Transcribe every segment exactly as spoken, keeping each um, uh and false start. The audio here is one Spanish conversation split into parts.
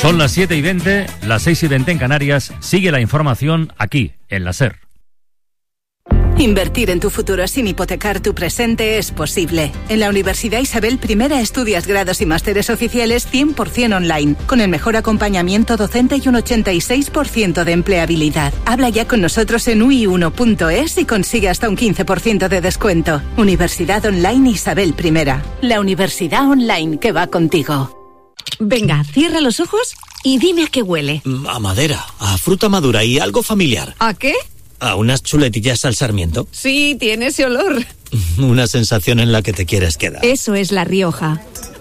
Son las siete y veinte, las seis y veinte en Canarias. Sigue la información aquí, en la SER. Invertir en tu futuro sin hipotecar tu presente es posible. En la Universidad Isabel I estudias grados y másteres oficiales cien por ciento online, con el mejor acompañamiento docente y un ochenta y seis por ciento de empleabilidad. Habla ya con nosotros en u i uno punto es y consigue hasta un quince por ciento de descuento. Universidad Online Isabel I. La universidad online que va contigo. Venga, cierra los ojos y dime a qué huele. A madera, a fruta madura y algo familiar. ¿A qué? ¿A unas chuletillas al sarmiento? Sí, tiene ese olor. Una sensación en la que te quieres quedar. Eso es La Rioja.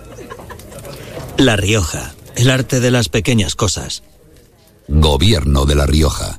La Rioja, el arte de las pequeñas cosas. Gobierno de La Rioja.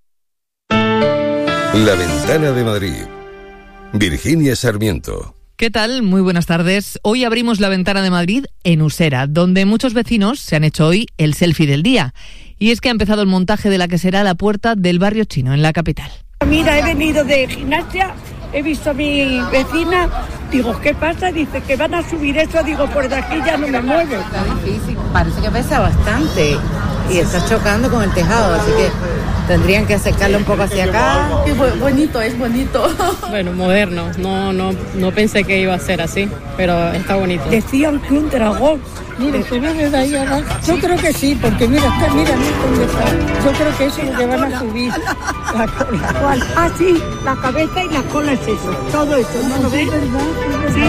La Ventana de Madrid. Virginia Sarmiento. ¿Qué tal? Muy buenas tardes. Hoy abrimos La Ventana de Madrid en Usera, donde muchos vecinos se han hecho hoy el selfie del día. Y es que ha empezado el montaje de la que será la puerta del barrio chino, en la capital. Mira, he venido de gimnasia, he visto a mi vecina, digo, ¿qué pasa? Dice que van a subir eso, digo, por de aquí ya no me muevo. Está difícil, parece que pesa bastante y está chocando con el tejado, así que tendrían que acercarlo un poco hacia acá. Es bonito, es bonito. Bueno, moderno, no, no, no pensé que iba a ser así, pero está bonito. Decían que un dragón, mire, se ve desde ahí abajo. Yo creo que sí, porque mira, está, mira, mira dónde está. Yo creo que eso es lo que van a subir. La cola. ¿Cuál? Ah, sí, la cabeza y la cola es eso, todo eso, ¿no lo ves? Sí.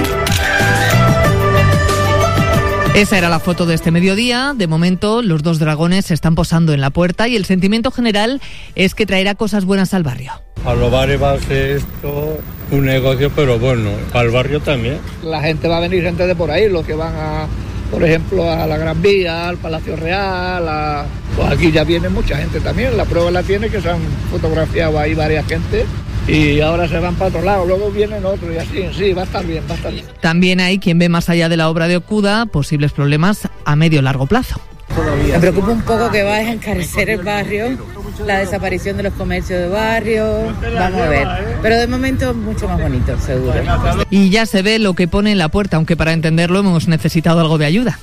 Esa era la foto de este mediodía. De momento, los dos dragones se están posando en la puerta y el sentimiento general es que traerá cosas buenas al barrio. A los bares va a ser esto un negocio, pero bueno, al barrio también. La gente va a venir, gente de por ahí, los que van a, por ejemplo, a la Gran Vía, al Palacio Real, a, pues aquí ya viene mucha gente también. La prueba la tiene que se han fotografiado ahí varias gente. Y ahora se van para otro lado, luego vienen otros y así, sí, va a estar bien, va a estar bien. También hay quien ve más allá de la obra de Okuda posibles problemas a medio o largo plazo. Me preocupa un poco que va a encarecer el barrio, la desaparición de los comercios de barrio, vamos a ver. Pero de momento mucho más bonito, seguro. Y ya se ve lo que pone en la puerta, aunque para entenderlo hemos necesitado algo de ayuda.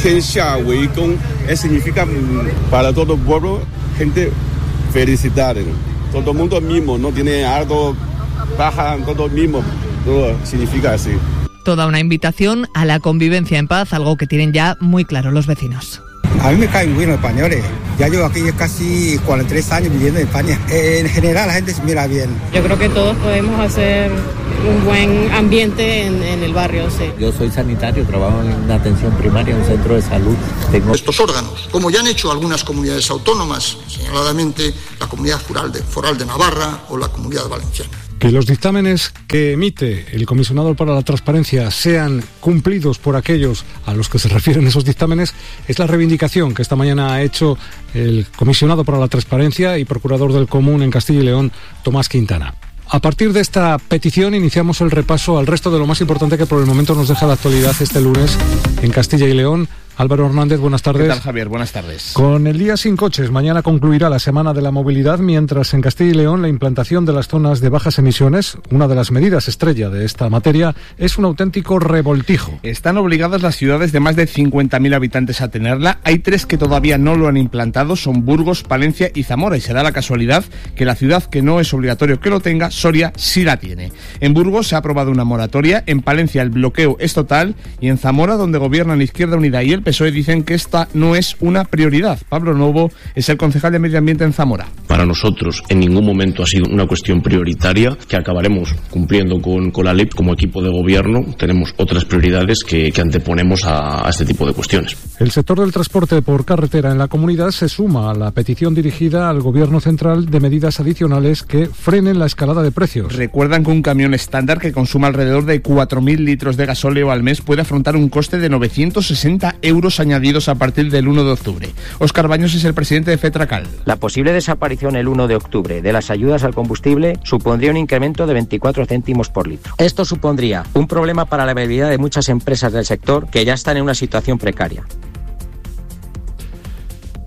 Significa para todo el pueblo, gente felicitar. Todo el mundo mismo, no tiene algo, baja, todo mismo, todo significa así. Toda una invitación a la convivencia en paz, algo que tienen ya muy claro los vecinos. A mí me caen muy bien los españoles. Ya llevo aquí casi cuarenta y tres años viviendo en España. En general la gente se mira bien. Yo creo que todos podemos hacer un buen ambiente en, en el barrio, sí. Yo soy sanitario, trabajo en atención primaria, en un centro de salud. Tengo estos órganos, como ya han hecho algunas comunidades autónomas, señaladamente la Comunidad Foral de, Foral de Navarra o la Comunidad Valenciana. Que los dictámenes que emite el Comisionado para la Transparencia sean cumplidos por aquellos a los que se refieren esos dictámenes es la reivindicación que esta mañana ha hecho el Comisionado para la Transparencia y Procurador del Común en Castilla y León, Tomás Quintana. A partir de esta petición iniciamos el repaso al resto de lo más importante que por el momento nos deja la actualidad este lunes en Castilla y León. Álvaro Hernández, buenas tardes. ¿Qué tal, Javier? Buenas tardes. Con el día sin coches, mañana concluirá la Semana de la Movilidad, mientras en Castilla y León la implantación de las zonas de bajas emisiones, una de las medidas estrella de esta materia, es un auténtico revoltijo. Están obligadas las ciudades de más de cincuenta mil habitantes a tenerla. Hay tres que todavía no lo han implantado, son Burgos, Palencia y Zamora, y se da la casualidad que la ciudad que no es obligatorio que lo tenga, Soria, sí la tiene. En Burgos se ha aprobado una moratoria, en Palencia el bloqueo es total y en Zamora, donde gobiernan Izquierda Unida y el P S O E, dicen que esta no es una prioridad. Pablo Novo es el concejal de Medio Ambiente en Zamora. Para nosotros en ningún momento ha sido una cuestión prioritaria, que acabaremos cumpliendo con, con la ley. Como equipo de gobierno tenemos otras prioridades que, que anteponemos a, a este tipo de cuestiones. El sector del transporte por carretera en la comunidad se suma a la petición dirigida al Gobierno central de medidas adicionales que frenen la escalada de precios. Recuerdan que un camión estándar que consuma alrededor de cuatro mil litros de gasóleo al mes puede afrontar un coste de novecientos sesenta euros añadidos a partir del uno de octubre. Óscar Baños es el presidente de FETRACAL. La posible desaparición el uno de octubre de las ayudas al combustible supondría un incremento de veinticuatro céntimos por litro. Esto supondría un problema para la viabilidad de muchas empresas del sector que ya están en una situación precaria.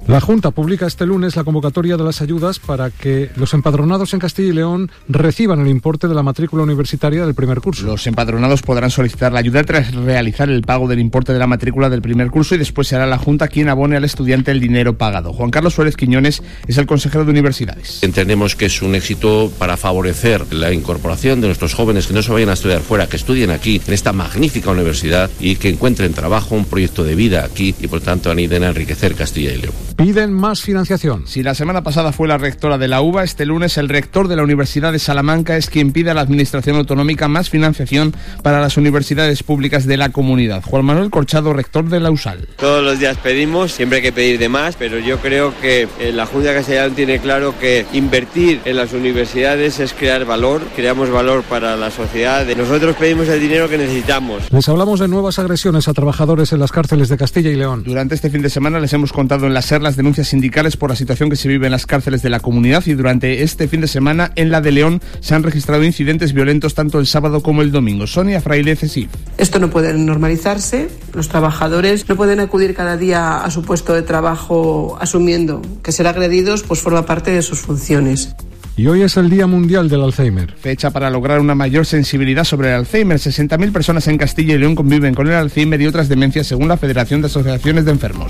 La Junta publica este lunes la convocatoria de las ayudas para que los empadronados en Castilla y León reciban el importe de la matrícula universitaria del primer curso. Los empadronados podrán solicitar la ayuda tras realizar el pago del importe de la matrícula del primer curso y después será la Junta quien abone al estudiante el dinero pagado. Juan Carlos Suárez Quiñones es el consejero de Universidades. Entendemos que es un éxito para favorecer la incorporación de nuestros jóvenes que no se vayan a estudiar fuera, que estudien aquí en esta magnífica universidad y que encuentren trabajo, un proyecto de vida aquí y por tanto aniden a enriquecer Castilla y León. Piden más financiación. Si la semana pasada fue la rectora de la U B A, este lunes el rector de la Universidad de Salamanca es quien pide a la Administración Autonómica más financiación para las universidades públicas de la comunidad. Juan Manuel Corchado, rector de la U S A L. Todos los días pedimos, siempre hay que pedir de más, pero yo creo que la Junta de Castilla y León tiene claro que invertir en las universidades es crear valor, creamos valor para la sociedad. Nosotros pedimos el dinero que necesitamos. Les hablamos de nuevas agresiones a trabajadores en las cárceles de Castilla y León. Durante este fin de semana les hemos contado en la SER las denuncias sindicales por la situación que se vive en las cárceles de la comunidad y durante este fin de semana en la de León se han registrado incidentes violentos tanto el sábado como el domingo. Sonia Fraile, C S I F. Esto no puede normalizarse. Los trabajadores no pueden acudir cada día a su puesto de trabajo asumiendo que ser agredidos pues forma parte de sus funciones. Y hoy es el Día Mundial del Alzheimer. Fecha para lograr una mayor sensibilidad sobre el Alzheimer. sesenta mil personas en Castilla y León conviven con el Alzheimer y otras demencias según la Federación de Asociaciones de Enfermos.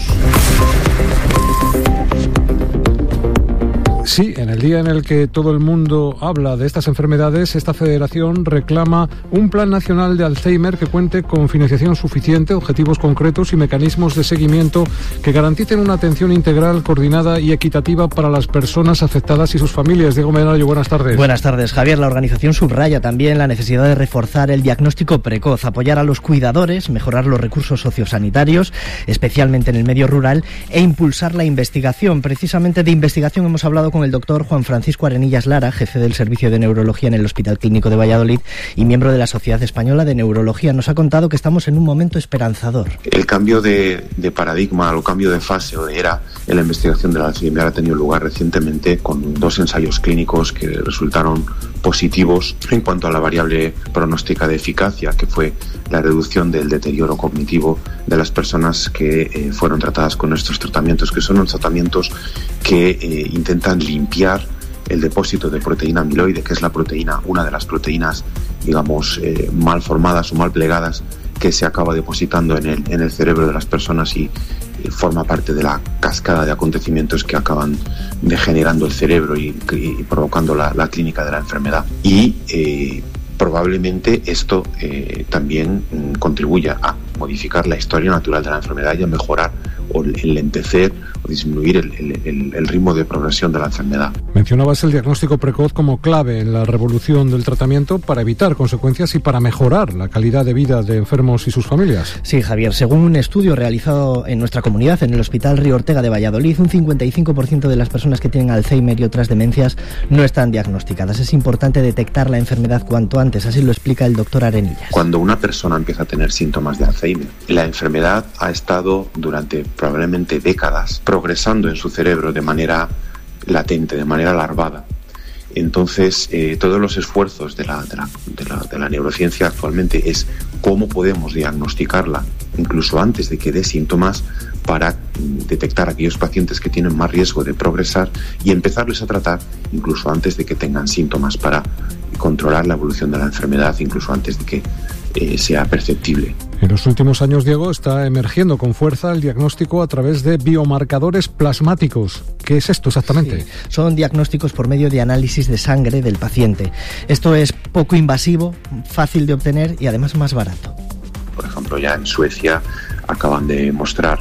Sí, en el día en el que todo el mundo habla de estas enfermedades, esta federación reclama un plan nacional de Alzheimer que cuente con financiación suficiente, objetivos concretos y mecanismos de seguimiento que garanticen una atención integral, coordinada y equitativa para las personas afectadas y sus familias. Diego Medrano, buenas tardes. Buenas tardes, Javier. La organización subraya también la necesidad de reforzar el diagnóstico precoz, apoyar a los cuidadores, mejorar los recursos sociosanitarios, especialmente en el medio rural, e impulsar la investigación. Precisamente de investigación hemos hablado con el doctor Juan Francisco Arenillas Lara, jefe del Servicio de Neurología en el Hospital Clínico de Valladolid y miembro de la Sociedad Española de Neurología. Nos ha contado que estamos en un momento esperanzador. El cambio de, de paradigma o cambio de fase o de era en la investigación del Alzheimer ha tenido lugar recientemente con dos ensayos clínicos que resultaron positivos en cuanto a la variable pronóstica de eficacia, que fue la reducción del deterioro cognitivo de las personas que eh, fueron tratadas con estos tratamientos, que son unos tratamientos que eh, intentan limpiar el depósito de proteína amiloide, que es la proteína, una de las proteínas, digamos, eh, mal formadas o mal plegadas que se acaba depositando en el, en el cerebro de las personas y eh, forma parte de la cascada de acontecimientos que acaban degenerando el cerebro y, y provocando la, la clínica de la enfermedad. Y eh, probablemente esto eh, también mm, contribuya a modificar la historia natural de la enfermedad y a mejorar o enlentecer o disminuir el, el, el ritmo de progresión de la enfermedad. Mencionabas el diagnóstico precoz como clave en la revolución del tratamiento para evitar consecuencias y para mejorar la calidad de vida de enfermos y sus familias. Sí, Javier, según un estudio realizado en nuestra comunidad, en el Hospital Río Ortega de Valladolid, un cincuenta y cinco por ciento de las personas que tienen Alzheimer y otras demencias no están diagnosticadas. Es importante detectar la enfermedad cuanto antes, así lo explica el doctor Arenillas. Cuando una persona empieza a tener síntomas de Alzheimer, la enfermedad ha estado durante probablemente décadas progresando en su cerebro de manera latente, de manera larvada. Entonces, eh, todos los esfuerzos de la, de, la, de, la, de la neurociencia actualmente es cómo podemos diagnosticarla, incluso antes de que dé síntomas, para detectar a aquellos pacientes que tienen más riesgo de progresar y empezarles a tratar incluso antes de que tengan síntomas, para controlar la evolución de la enfermedad, incluso antes de que eh, sea perceptible. En los últimos años, Diego, está emergiendo con fuerza el diagnóstico a través de biomarcadores plasmáticos. ¿Qué es esto exactamente? Sí, son diagnósticos por medio de análisis de sangre del paciente. Esto es poco invasivo, fácil de obtener y además más barato. Por ejemplo, ya en Suecia acaban de mostrar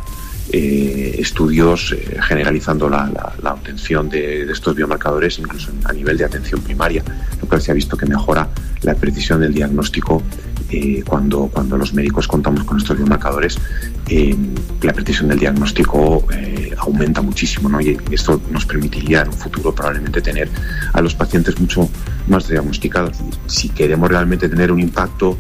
eh, estudios eh, generalizando la, la, la obtención de, de estos biomarcadores incluso a nivel de atención primaria, lo cual se ha visto que mejora la precisión del diagnóstico. Eh, cuando, cuando los médicos contamos con estos biomarcadores, eh, la precisión del diagnóstico eh, aumenta muchísimo, ¿no? Y esto nos permitiría en un futuro probablemente tener a los pacientes mucho más diagnosticados. Si queremos realmente tener un impacto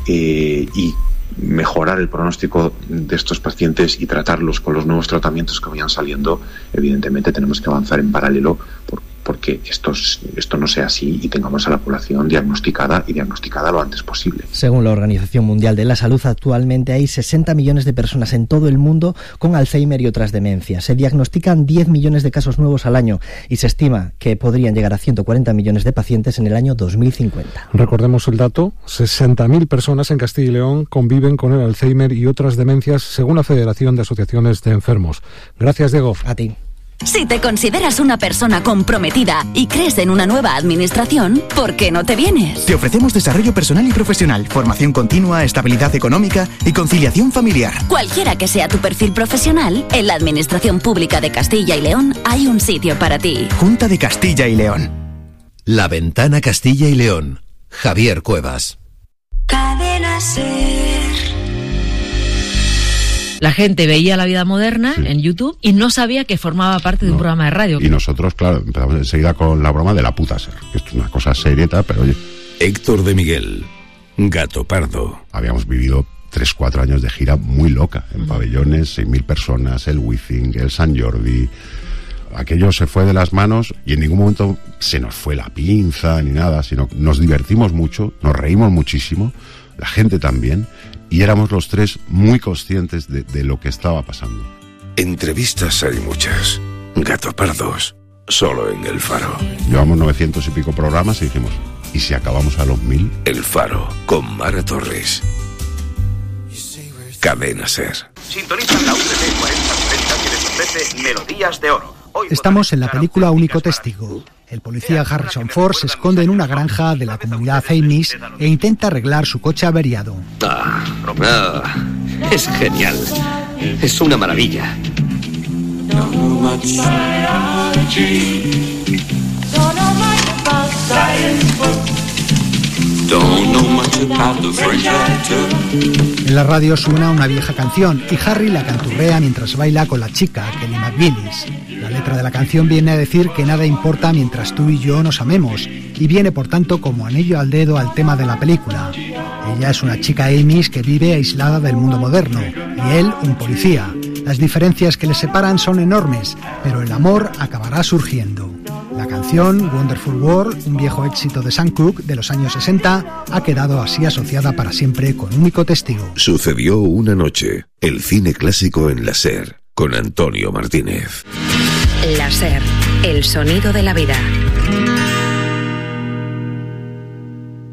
eh, y mejorar el pronóstico de estos pacientes y tratarlos con los nuevos tratamientos que vayan saliendo, evidentemente tenemos que avanzar en paralelo por, por porque esto, esto no sea así y tengamos a la población diagnosticada y diagnosticada lo antes posible. Según la Organización Mundial de la Salud, actualmente hay sesenta millones de personas en todo el mundo con Alzheimer y otras demencias. Se diagnostican diez millones de casos nuevos al año y se estima que podrían llegar a ciento cuarenta millones de pacientes en el año dos mil cincuenta. Recordemos el dato, sesenta mil personas en Castilla y León conviven con el Alzheimer y otras demencias según la Federación de Asociaciones de Enfermos. Gracias, Diego. A ti. Si te consideras una persona comprometida y crees en una nueva administración, ¿por qué no te vienes? Te ofrecemos desarrollo personal y profesional, formación continua, estabilidad económica y conciliación familiar. Cualquiera que sea tu perfil profesional, en la Administración Pública de Castilla y León hay un sitio para ti. Junta de Castilla y León. La Ventana Castilla y León. Javier Cuevas. Cadena Ser. La gente veía La Vida Moderna sí. en YouTube y no sabía que formaba parte de un no. programa de radio. Y nosotros, claro, empezamos enseguida con la broma de la puta Ser, que es una cosa serieta, pero oye. Héctor de Miguel, Gato Pardo. Habíamos vivido tres, cuatro años de gira muy loca, en uh-huh. pabellones, seis mil personas, el Wizzing, el San Jordi. Aquello se fue de las manos y en ningún momento se nos fue la pinza ni nada, sino nos divertimos mucho, nos reímos muchísimo, la gente también. Y éramos los tres muy conscientes de, de lo que estaba pasando. Entrevistas hay muchas. Gato Pardos, solo en El Faro. Llevamos novecientos y pico programas y dijimos, ¿y si acabamos a los mil? El Faro, con Mara Torres. Cadena Ser. Sintonizan la U T C cuarenta cuarenta que les ofrece Melodías de Oro. Hoy Estamos en la película Único Testigo. El policía Harrison Ford se esconde en una granja de la comunidad Amish e intenta arreglar su coche averiado. Ah, ah, es genial. Es una maravilla. En la radio suena una vieja canción y Harry la canturrea mientras baila con la chica, Kelly McGillis. La letra de la canción viene a decir que nada importa mientras tú y yo nos amemos y viene por tanto como anillo al dedo al tema de la película. Ella es una chica Amish que vive aislada del mundo moderno y él un policía. Las diferencias que les separan son enormes, pero el amor acabará surgiendo. La canción Wonderful World, un viejo éxito de Sam Cooke de los años sesenta, ha quedado así asociada para siempre con Único Testigo. Sucedió una noche, el cine clásico en la Ser, con Antonio Martínez. La Ser, el sonido de la vida.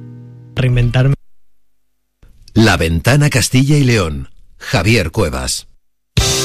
Reinventarme. La Ventana Castilla y León. Javier Cuevas.